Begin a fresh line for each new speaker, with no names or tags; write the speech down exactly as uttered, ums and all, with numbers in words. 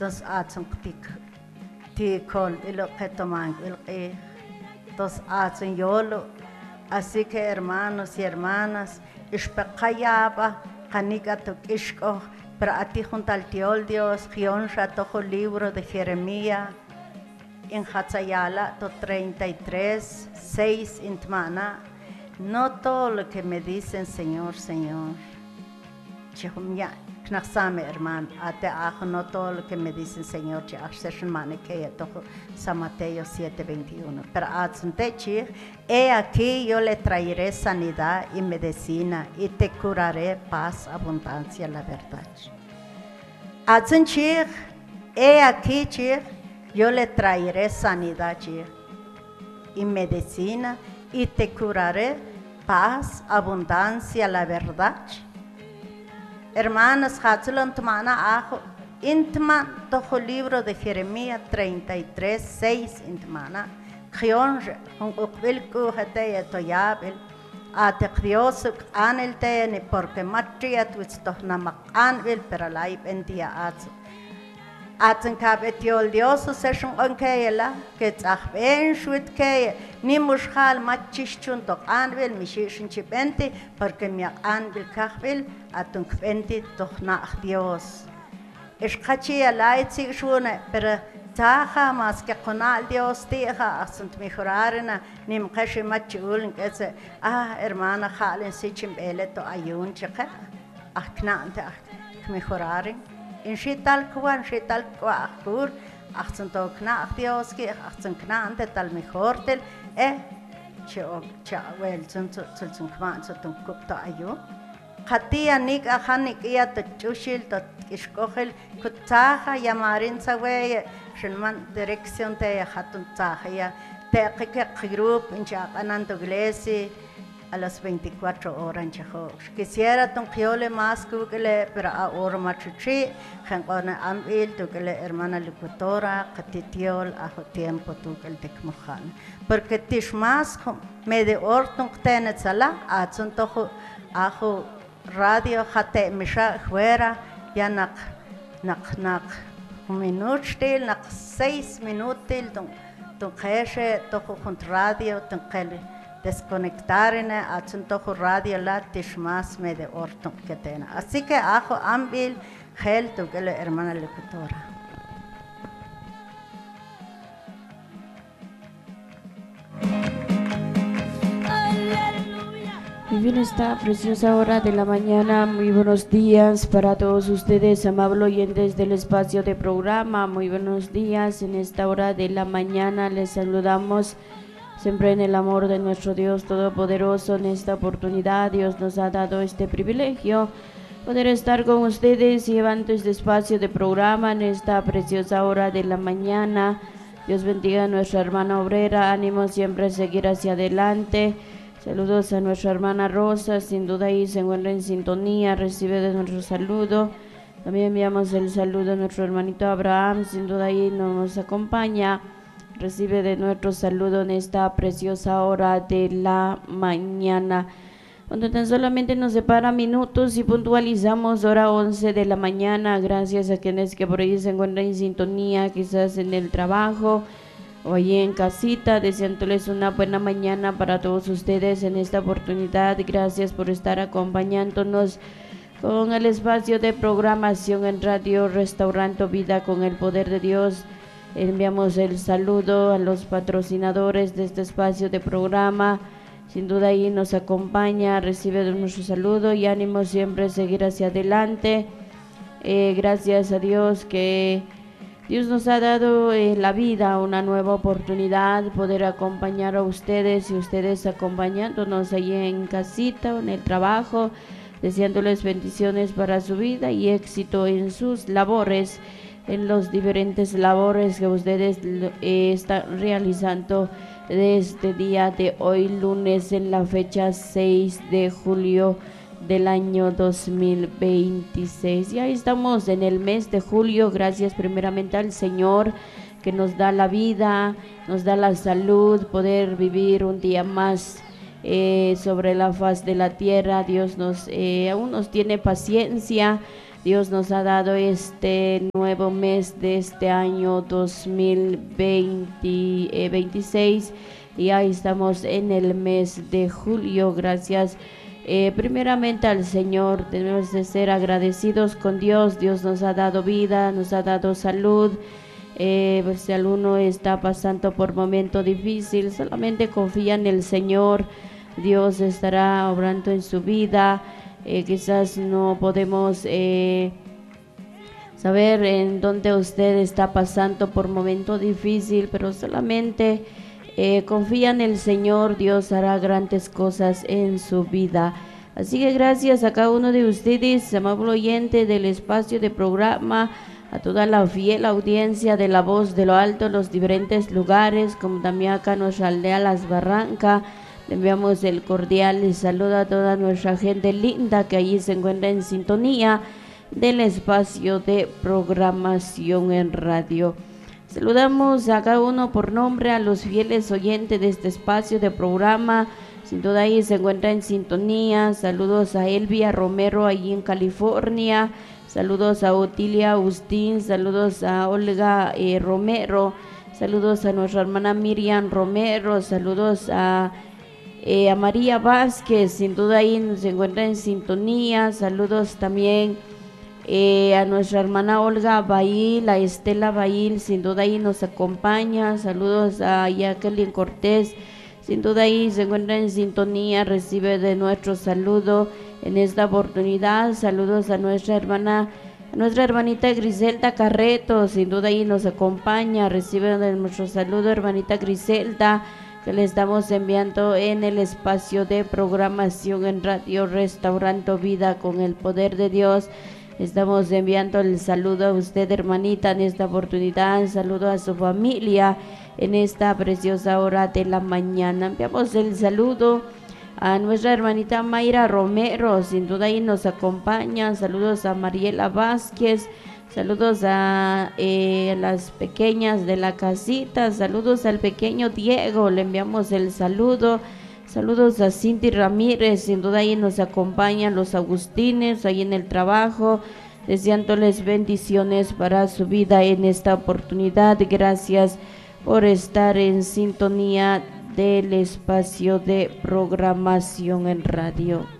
Entonces, hacen ticol y lo que toman, entonces hacen yolo. Así que hermanos y hermanas, ishpekayaba, canica toquishko, pero a ti junto al tío Dios, Gioncha tojo libro de Jeremías, en Hatzayala, to treinta y tres, seis intmana, no todo lo que me dicen Señor, Señor. Chihumya, knasame hermano, ate ajo, no todo lo que me dicen Señor, che achseshen mane que tojo San Mateo siete veintiuno. Pero atzunte chih, he aquí yo le traeré sanidad y medicina y te curaré paz, abundancia, la verdad. Atzun chih, he aquí chih, yo le traeré sanidad chih y medicina y te curaré paz, abundancia, la verdad. Hermanas, Hatzulon Tmana Ajo, Intman, Tojo libro de Jeremías treinta y tres, seis, Intmana, Gionje, un Ukvilku, Hataya Toyabil, Atecriosuk, Anel Tene, porque Matria, Twistohnamak Anvil, pero la Ibendia Atsu. Atzen Kabetiol Dioso Seshun Onkela, que Tzachben Shutkeye, Nimushal Machichun Tok Anvil, Mishishin Chipenti, porque mi Anvil Kahvil, Atunkventi Tochnach Dios. Escachi Alaitzig Shune, pero Taja más que Conal Dios Tija, Asunt Mejorarena, Nim Kashi Machul, que se, ah, hermana Halen Sichim Beleto Ayun Cheka, Aknante, Mejoraren. In Shital Kuan, Shital Kuakur, achtzehn Tag nach Dioski, achtzehn Knante, Tal Mejortel, eh, Chio, Chawel, zum zum Kwan, zum Kupta Ayu. Katia Nik Ahanik Ia, the Chushil, the Ishkohel, Kutaha, Yamarin Sawe, Shilman Direction de Hatun Tahia, Tekik Group, in Chakananto Glesi. A las veinticuatro horas en Chajo. Quisiera tonquiole más que pero ahora machuchi, gente ambil, tu que le hermana locutora, catitiol, ajo tiempo tu que el tecmojan. Porque tish más me de orton tenet sala, atsun tojo ajo radio hate misha fuera, ya nak nak nak un minuto stil, nak seis minutos, ton ton jefe tojo con radio, ton que desconectar en el radio la tishmas me de orton que tenga. Así que ajo ambil gel tu que la hermana locutora.
Y bien, esta preciosa hora de la mañana, muy buenos días para todos ustedes, amables oyentes del espacio de programa, muy buenos días. En esta hora de la mañana les saludamos siempre en el amor de nuestro Dios Todopoderoso. En esta oportunidad Dios nos ha dado este privilegio, poder estar con ustedes llevando este espacio de programa en esta preciosa hora de la mañana. Dios bendiga a nuestra hermana obrera, ánimo siempre a seguir hacia adelante. Saludos a nuestra hermana Rosa, sin duda ahí se encuentra en sintonía, recibe de nuestro saludo. También enviamos el saludo a nuestro hermanito Abraham, sin duda ahí nos acompaña. Recibe de nuestro saludo en esta preciosa hora de la mañana, donde tan solamente nos separa minutos y puntualizamos hora once de la mañana. Gracias a quienes que por ahí se encuentran en sintonía, quizás en el trabajo o allí en casita, deseándoles una buena mañana para todos ustedes en esta oportunidad. Gracias por estar acompañándonos con el espacio de programación en Radio Restaurando Vida con el Poder de Dios. Enviamos el saludo a los patrocinadores de este espacio de programa. Sin duda ahí nos acompaña, recibe nuestro saludo y ánimo siempre a seguir hacia adelante. Eh, gracias a Dios que Dios nos ha dado eh, la vida, una nueva oportunidad, poder acompañar a ustedes y ustedes acompañándonos ahí en casita o en el trabajo, deseándoles bendiciones para su vida y éxito en sus labores, en los diferentes labores que ustedes eh, están realizando de este día de hoy, lunes, en la fecha seis de julio del año dos mil veintiséis. Ya estamos en el mes de julio, gracias primeramente al Señor que nos da la vida, nos da la salud, poder vivir un día más eh, sobre la faz de la tierra. Dios nos eh, aún nos tiene paciencia, Dios nos ha dado este nuevo mes de este año dos mil veintiséis y ahí estamos en el mes de julio. Gracias eh, primeramente al Señor, debemos de ser agradecidos con Dios. Dios nos ha dado vida, nos ha dado salud. Eh, pues si alguno está pasando por momento difícil, solamente confía en el Señor. Dios estará obrando en su vida. Eh, quizás no podemos eh, saber en dónde usted está pasando por momento difícil, pero solamente eh, confía en el Señor. Dios hará grandes cosas en su vida. Así que gracias a cada uno de ustedes, amable oyente del espacio de programa, a toda la fiel audiencia de La Voz de lo Alto, los diferentes lugares, como también acá nuestra aldea Las Barrancas. Le enviamos el cordial saludo a toda nuestra gente linda que allí se encuentra en sintonía del espacio de programación en radio. Saludamos a cada uno por nombre, a los fieles oyentes de este espacio de programa. Sin duda ahí se encuentra en sintonía. Saludos a Elvia Romero allí en California. Saludos a Otilia Agustín. Saludos a Olga eh, Romero. Saludos a nuestra hermana Miriam Romero. Saludos a Eh, a María Vázquez, sin duda ahí se encuentra en sintonía. Saludos también eh, a nuestra hermana Olga Bail, a Estela Bail, sin duda ahí nos acompaña. Saludos a Jacqueline Cortés, sin duda ahí se encuentra en sintonía, recibe de nuestro saludo en esta oportunidad. Saludos a nuestra hermana, a nuestra hermanita Griselda Carreto, sin duda ahí nos acompaña, recibe de nuestro saludo, hermanita Griselda, que le estamos enviando en el espacio de programación en radio Restaurando Vida con el poder de Dios. Estamos enviando el saludo a usted, hermanita, en esta oportunidad. Saludo a su familia en esta preciosa hora de la mañana. Enviamos el saludo a nuestra hermanita Mayra Romero, sin duda ahí nos acompaña. Saludos a Mariela Vázquez. Saludos a eh, las pequeñas de la casita. Saludos al pequeño Diego, le enviamos el saludo. Saludos a Cindy Ramírez, sin duda ahí nos acompañan los Agustines, ahí en el trabajo, deseándoles bendiciones para su vida en esta oportunidad. Gracias por estar en sintonía del espacio de programación en radio.